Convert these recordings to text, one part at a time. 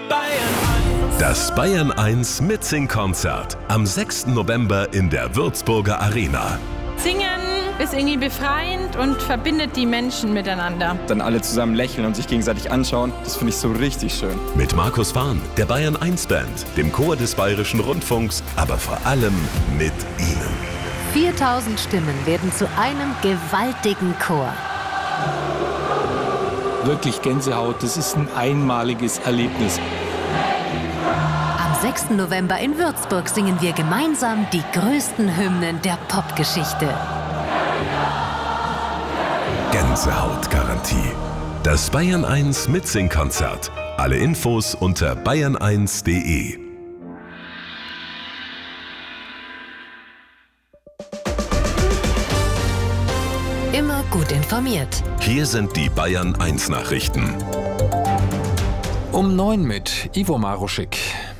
Das Bayern 1 Mitsing-Konzert am 6. November in der Würzburger Arena. Singen ist irgendwie befreiend und verbindet die Menschen miteinander. Dann alle zusammen lächeln und sich gegenseitig anschauen, das finde ich so richtig schön. Mit Markus Fahn, der Bayern 1 Band, dem Chor des Bayerischen Rundfunks, aber vor allem mit Ihnen. 4000 Stimmen werden zu einem gewaltigen Chor. Wirklich Gänsehaut, das ist ein einmaliges Erlebnis. Am 6. November in Würzburg singen wir gemeinsam die größten Hymnen der Popgeschichte. Gänsehautgarantie. Das Bayern 1 Mitsing-Konzert. Alle Infos unter bayern1.de. Immer gut informiert. Hier sind die Bayern 1 Nachrichten. Um 9 mit Ivo Maruschik.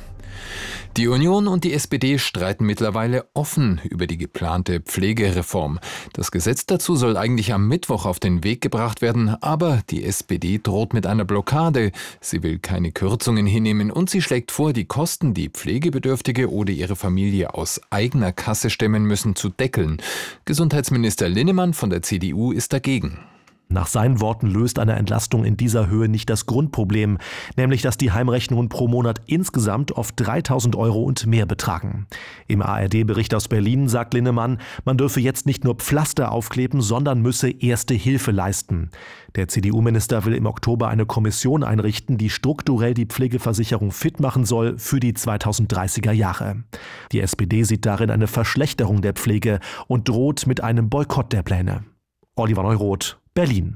Die Union und die SPD streiten mittlerweile offen über die geplante Pflegereform. Das Gesetz dazu soll eigentlich am Mittwoch auf den Weg gebracht werden, aber die SPD droht mit einer Blockade. Sie will keine Kürzungen hinnehmen und sie schlägt vor, die Kosten, die Pflegebedürftige oder ihre Familie aus eigener Kasse stemmen müssen, zu deckeln. Gesundheitsminister Linnemann von der CDU ist dagegen. Nach seinen Worten löst eine Entlastung in dieser Höhe nicht das Grundproblem, nämlich dass die Heimrechnungen pro Monat insgesamt oft 3.000 € und mehr betragen. Im ARD-Bericht aus Berlin sagt Linnemann, man dürfe jetzt nicht nur Pflaster aufkleben, sondern müsse erste Hilfe leisten. Der CDU-Minister will im Oktober eine Kommission einrichten, die strukturell die Pflegeversicherung fit machen soll für die 2030er Jahre. Die SPD sieht darin eine Verschlechterung der Pflege und droht mit einem Boykott der Pläne. Oliver Neuroth, Berlin.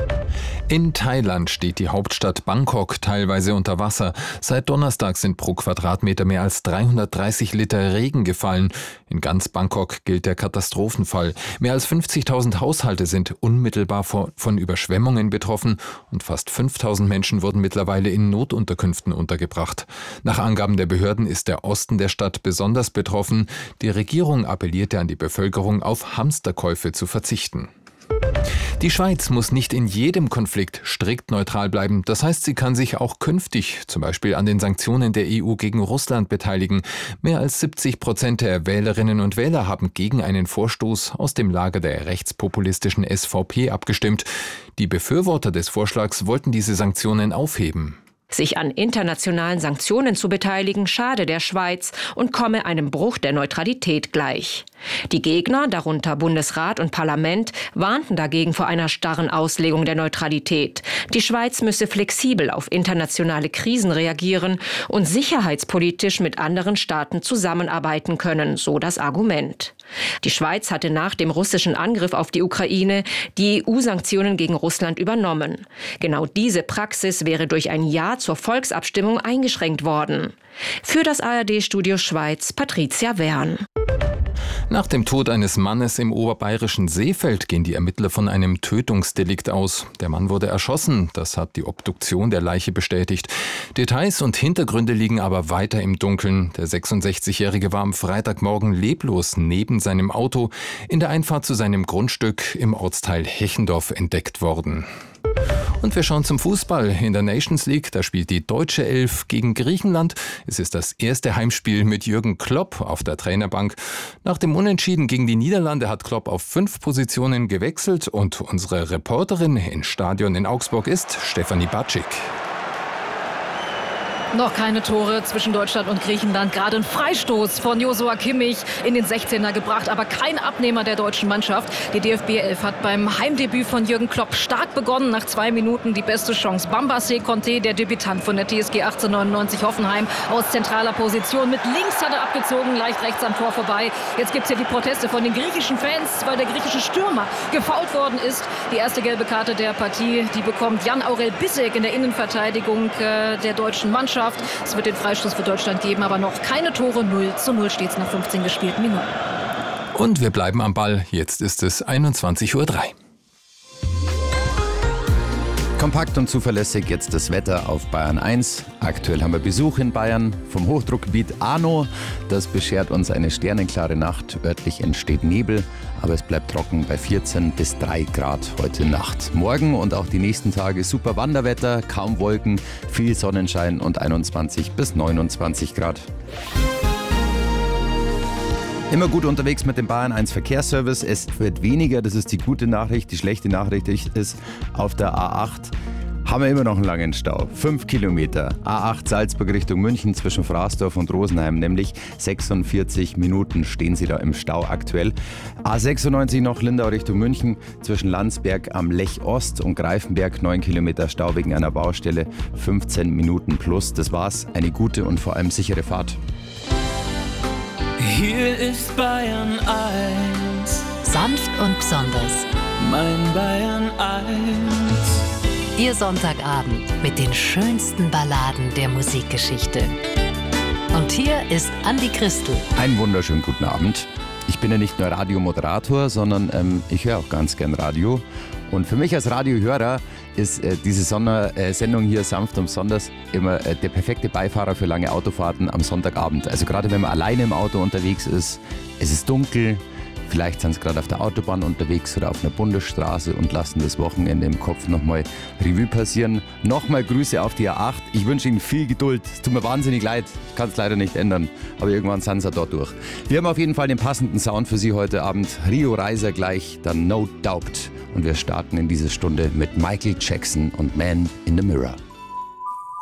In Thailand steht die Hauptstadt Bangkok teilweise unter Wasser. Seit Donnerstag sind pro Quadratmeter mehr als 330 Liter Regen gefallen. In ganz Bangkok gilt der Katastrophenfall. Mehr als 50.000 Haushalte sind unmittelbar von Überschwemmungen betroffen und fast 5.000 Menschen wurden mittlerweile in Notunterkünften untergebracht. Nach Angaben der Behörden ist der Osten der Stadt besonders betroffen. Die Regierung appellierte an die Bevölkerung, auf Hamsterkäufe zu verzichten. Die Schweiz muss nicht in jedem Konflikt strikt neutral bleiben. Das heißt, sie kann sich auch künftig zum Beispiel an den Sanktionen der EU gegen Russland beteiligen. Mehr als 70% der Wählerinnen und Wähler haben gegen einen Vorstoß aus dem Lager der rechtspopulistischen SVP abgestimmt. Die Befürworter des Vorschlags wollten diese Sanktionen aufheben. Sich an internationalen Sanktionen zu beteiligen, schade der Schweiz und komme einem Bruch der Neutralität gleich. Die Gegner, darunter Bundesrat und Parlament, warnten dagegen vor einer starren Auslegung der Neutralität. Die Schweiz müsse flexibel auf internationale Krisen reagieren und sicherheitspolitisch mit anderen Staaten zusammenarbeiten können, so das Argument. Die Schweiz hatte nach dem russischen Angriff auf die Ukraine die EU-Sanktionen gegen Russland übernommen. Genau diese Praxis wäre durch ein Ja zur Volksabstimmung eingeschränkt worden. Für das ARD-Studio Schweiz, Patricia Wern. Nach dem Tod eines Mannes im oberbayerischen Seefeld gehen die Ermittler von einem Tötungsdelikt aus. Der Mann wurde erschossen, das hat die Obduktion der Leiche bestätigt. Details und Hintergründe liegen aber weiter im Dunkeln. Der 66-Jährige war am Freitagmorgen leblos neben seinem Auto in der Einfahrt zu seinem Grundstück im Ortsteil Hechendorf entdeckt worden. Und wir schauen zum Fußball. In der Nations League, da spielt die deutsche Elf gegen Griechenland. Es ist das erste Heimspiel mit Jürgen Klopp auf der Trainerbank. Nach dem Unentschieden gegen die Niederlande hat Klopp auf 5 Positionen gewechselt und unsere Reporterin im Stadion in Augsburg ist Stefanie Batschik. Noch keine Tore zwischen Deutschland und Griechenland. Gerade ein Freistoß von Joshua Kimmich in den 16er gebracht, aber kein Abnehmer der deutschen Mannschaft. Die DFB 11 hat beim Heimdebüt von Jürgen Klopp stark begonnen. Nach 2 Minuten die beste Chance. Bambace Conte, der Debütant von der TSG 1899 Hoffenheim, aus zentraler Position. Mit links hat er abgezogen, leicht rechts am Tor vorbei. Jetzt gibt es hier die Proteste von den griechischen Fans, weil der griechische Stürmer gefoult worden ist. Die erste gelbe Karte der Partie, die bekommt Jan Aurel Bissek in der Innenverteidigung der deutschen Mannschaft. Es wird den Freistoß für Deutschland geben, aber noch keine Tore. 0:0 steht es nach 15 gespielten Minuten. Und wir bleiben am Ball. Jetzt ist es 21:03 Uhr. Kompakt und zuverlässig jetzt das Wetter auf Bayern 1. Aktuell haben wir Besuch in Bayern vom Hochdruckgebiet Arno. Das beschert uns eine sternenklare Nacht. Örtlich entsteht Nebel, aber es bleibt trocken bei 14 bis 3 Grad heute Nacht. Morgen und auch die nächsten Tage super Wanderwetter, kaum Wolken, viel Sonnenschein und 21 bis 29 Grad. Immer gut unterwegs mit dem Bayern 1 Verkehrsservice. Es wird weniger, das ist die gute Nachricht. Die schlechte Nachricht ist, auf der A8 haben wir immer noch einen langen Stau. 5 Kilometer. A8 Salzburg Richtung München zwischen Fraßdorf und Rosenheim, nämlich 46 Minuten stehen Sie da im Stau aktuell. A96 noch Lindau Richtung München zwischen Landsberg am Lech Ost und Greifenberg 9 Kilometer Stau wegen einer Baustelle, 15 Minuten plus. Das war's. Eine gute und vor allem sichere Fahrt. Hier ist Bayern 1. Sanft und besonders. Mein Bayern 1. Ihr Sonntagabend mit den schönsten Balladen der Musikgeschichte. Und hier ist Andi Christel. Einen wunderschönen guten Abend. Ich bin ja nicht nur Radiomoderator, sondern ich höre auch ganz gern Radio. Und für mich als Radiohörer ist diese Sendung hier sanft und besonders immer der perfekte Beifahrer für lange Autofahrten am Sonntagabend. Also gerade wenn man alleine im Auto unterwegs ist, es ist dunkel, vielleicht sind sie gerade auf der Autobahn unterwegs oder auf einer Bundesstraße und lassen das Wochenende im Kopf nochmal Revue passieren. Nochmal Grüße auf die A8. Ich wünsche Ihnen viel Geduld. Es tut mir wahnsinnig leid. Ich kann es leider nicht ändern. Aber irgendwann sind sie dort durch. Wir haben auf jeden Fall den passenden Sound für Sie heute Abend. Rio Reiser gleich, dann No Doubt. Und wir starten in diese Stunde mit Michael Jackson und Man in the Mirror.